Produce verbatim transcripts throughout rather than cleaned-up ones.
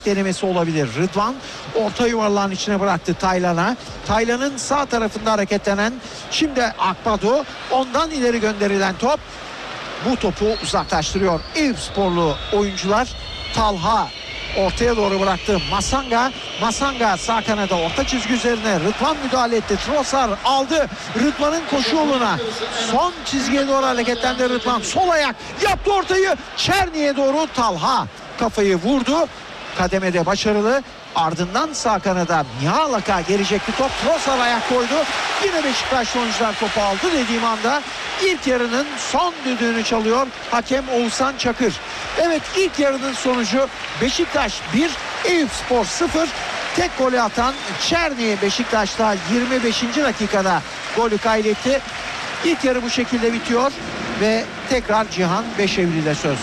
denemesi olabilir. Rıdvan orta yuvarlağın içine bıraktı Taylan'a. Taylan'ın sağ tarafında hareketlenen şimdi Akbado, ondan ileri gönderilen top bu topu uzaklaştırıyor. Eyüpsporlu oyuncular. Talha ortaya doğru bıraktı. Masanga. Masanga sağ kanada orta çizgi üzerine. Rıdvan müdahale etti. Trossard aldı. Rıdvan'ın koşu yoluna. Son çizgiye doğru hareketlendi Rıdvan. Sol ayak yaptı ortayı. Çerni'ye doğru Talha kafayı vurdu. Kademede başarılı. Ardından sağ kanada Mihalak'a gelecek bir top. Trossard ayak koydu. Yine Beşiktaşlı oyuncular topu aldı dediğim anda ilk yarının son düdüğünü çalıyor hakem Oğuzhan Çakır. Evet, ilk yarının sonucu Beşiktaş bir, Eyüpspor sıfır. Tek golü atan Çerni Beşiktaş'ta yirmi beşinci dakikada golü kaydetti. İlk yarı bu şekilde bitiyor ve tekrar Cihan Beşevli'de söz.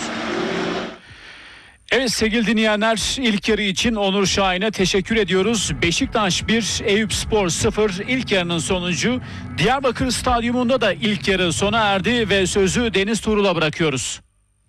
Evet sevgili dinleyenler, ilk yarı için Onur Şahin'e teşekkür ediyoruz. Beşiktaş bir, Eyüpspor sıfır ilk yarının sonucu. Diyarbakır Stadyumunda da ilk yarı sona erdi ve sözü Deniz Tuğrul'a bırakıyoruz.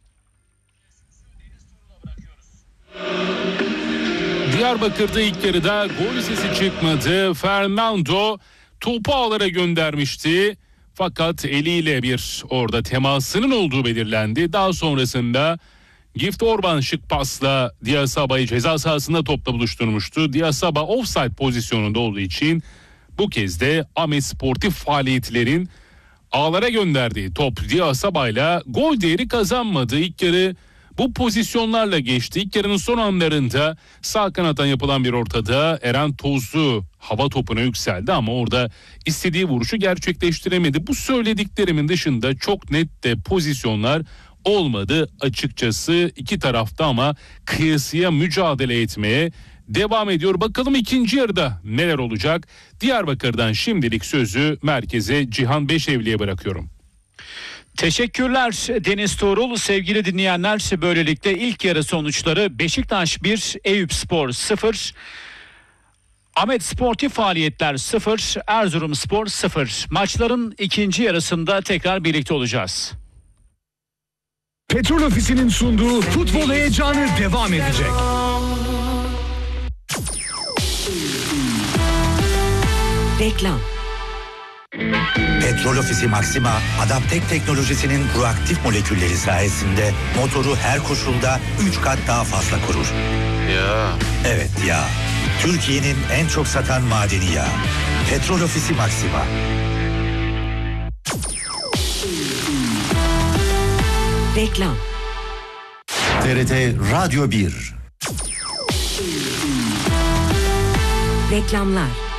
Diyarbakır'da ilk yarıda gol sesi çıkmadı. Fernando topu ağlara göndermişti. Fakat eliyle bir orada temasının olduğu belirlendi. Daha sonrasında Gift Orban şık pasla Diasaba'yı ceza sahasında topla buluşturmuştu. Diasaba offside pozisyonunda olduğu için bu kez de Ahmet Sportif faaliyetlerin ağlara gönderdiği top Diasaba'yla gol değeri kazanmadı. İlk yarı bu pozisyonlarla geçti. İlk yarının son anlarında sağ kanattan yapılan bir ortada Eren Tozlu hava topuna yükseldi ama orada istediği vuruşu gerçekleştiremedi. Bu söylediklerimin dışında çok net de pozisyonlar olmadı açıkçası iki tarafta, ama kıyasıya mücadele etmeye devam ediyor. Bakalım ikinci yarıda neler olacak? Diyarbakır'dan şimdilik sözü merkeze Cihan Beşevli'ye bırakıyorum. Teşekkürler Deniz Tuğrul. Sevgili dinleyenler, böylelikle ilk yarı sonuçları Beşiktaş bir, Eyüpspor sıfır, Ahmet Sportif Faaliyetler sıfır, Erzurumspor sıfır. Maçların ikinci yarısında tekrar birlikte olacağız. Petrol Ofisi'nin sunduğu futbol heyecanı devam edecek. Reklam. Petrol Ofisi Maxima, Adaptek teknolojisinin proaktif molekülleri sayesinde motoru her koşulda üç kat daha fazla korur. Ya. Evet ya. Türkiye'nin en çok satan madeni yağı. Petrol Ofisi Maxima. Reklam. T R T Radyo bir. Reklamlar.